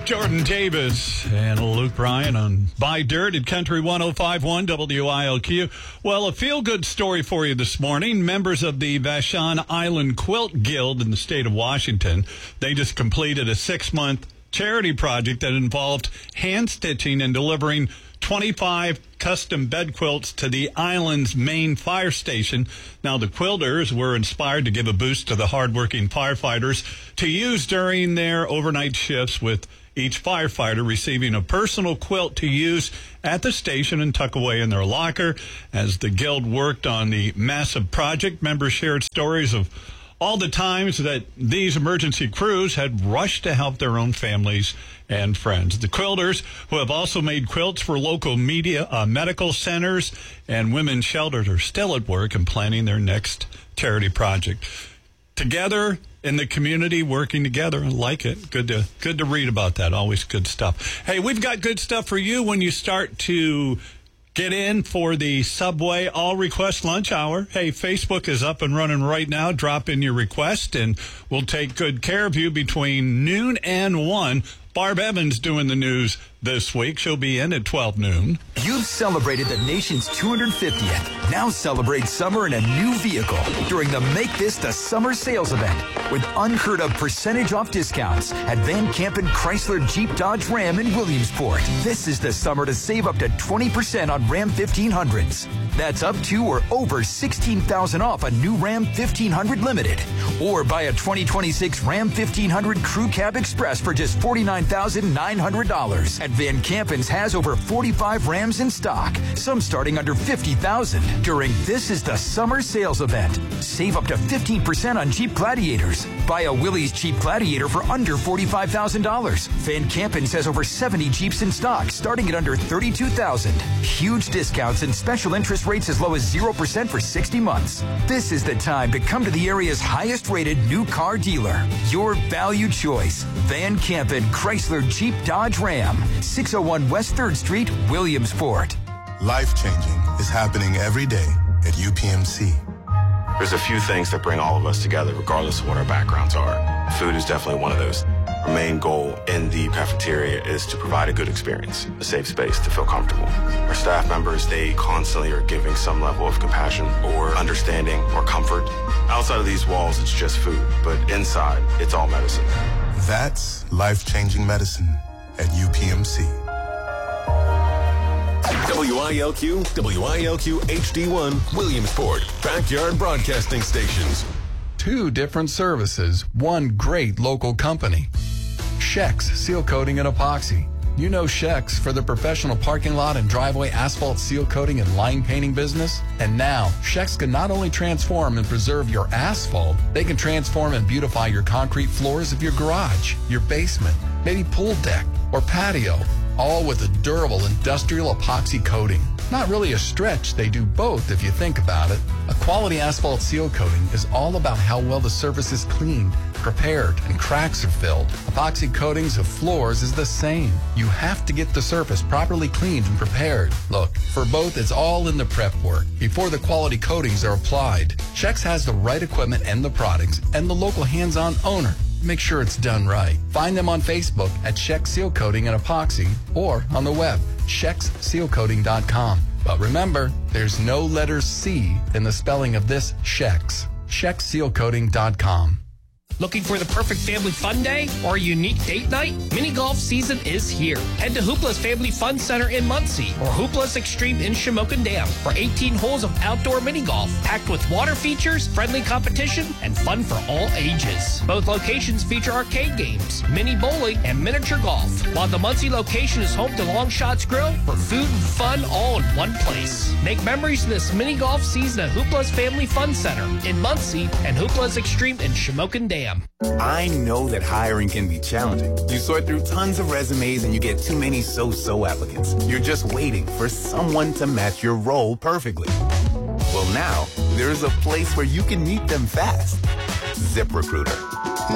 Jordan Davis and Luke Bryan on Buy Dirt at Country 105.1 WILQ. Well, a feel-good story for you this morning. Members of the Vashon Island Quilt Guild in the state of Washington, they just completed a 6-month charity project that involved hand-stitching and delivering 25 custom bed quilts to the island's main fire station. Now, the quilters were inspired to give a boost to the hardworking firefighters to use during their overnight shifts, with each firefighter receiving a personal quilt to use at the station and tuck away in their locker. As the guild worked on the massive project, members shared stories of all the times that these emergency crews had rushed to help their own families and friends. The quilters, who have also made quilts for local medical centers and women's shelters, are still at work and planning their next charity project. Together in the community, working together. I like it. Good to read about that. Always good stuff. Hey, we've got good stuff for you when you start to get in for the Subway All Request Lunch Hour. Hey, Facebook is up and running right now. Drop in your request, and we'll take good care of you between noon and 1. Barb Evans doing the news this week. She'll be in at 12 noon. You've celebrated the nation's 250th. Now celebrate summer in a new vehicle during the Make This the Summer sales event with unheard of percentage off discounts at Van Campen Chrysler Jeep Dodge Ram in Williamsport. This is the summer to save up to 20% on Ram 1500s. That's up to or over $16,000 off a new Ram 1500 Limited. Or buy a 2026 Ram 1500 Crew Cab Express for just $49,900. At Van Campen's has over 45 Rams in stock, some starting under $50,000 during This is the Summer sales event. Save up to 15% on Jeep Gladiators. Buy a Willys Jeep Gladiator for under $45,000. Van Campen's has over 70 Jeeps in stock, starting at under $32,000. Huge discounts and special interest rates as low as 0% for 60 months. This is the time to come to the area's highest rated new car dealer. Your value choice. Van Campen Chrysler Jeep Dodge Ram. 601 West 3rd Street, Williamsport. Life-changing is happening every day at UPMC. There's a few things that bring all of us together, regardless of what our backgrounds are. Food is definitely one of those. Our main goal in the cafeteria is to provide a good experience, a safe space to feel comfortable. Our staff members, they constantly are giving some level of compassion or understanding or comfort. Outside of these walls, it's just food, but inside, it's all medicine. That's life-changing medicine at UPMC. WILQ HD1, Williamsport, backyard broadcasting stations. 2 different services, 1 great local company. Shex Seal Coating and Epoxy. You know Shex for the professional parking lot and driveway asphalt seal coating and line painting business. And now, Shex can not only transform and preserve your asphalt, they can transform and beautify your concrete floors of your garage, your basement, maybe pool deck or patio, all with a durable industrial epoxy coating. Not really a stretch, they do both if you think about it. A quality asphalt seal coating is all about how well the surface is cleaned, prepared, and cracks are filled. Epoxy coatings of floors is the same. You have to get the surface properly cleaned and prepared. Look, for both, it's all in the prep work before the quality coatings are applied. Shex has the right equipment and the products and the local hands-on owner. Make sure it's done right. Find them on Facebook at Shex Seal Coating and Epoxy or on the web, shexsealcoating.com. But remember, there's no letter C in the spelling of this Shex. shexsealcoating.com. Looking for the perfect family fun day or a unique date night? Mini golf season is here. Head to Hoopla's Family Fun Center in Muncie or Hoopla's Extreme in Shamokin Dam for 18 holes of outdoor mini golf, packed with water features, friendly competition, and fun for all ages. Both locations feature arcade games, mini bowling, and miniature golf, while the Muncie location is home to Long Shots Grill for food and fun all in one place. Make memories this mini golf season at Hoopla's Family Fun Center in Muncie and Hoopla's Extreme in Shamokin Dam. I know that hiring can be challenging. You sort through tons of resumes and you get too many so-so applicants. You're just waiting for someone to match your role perfectly. Well, now, there's a place where you can meet them fast. ZipRecruiter.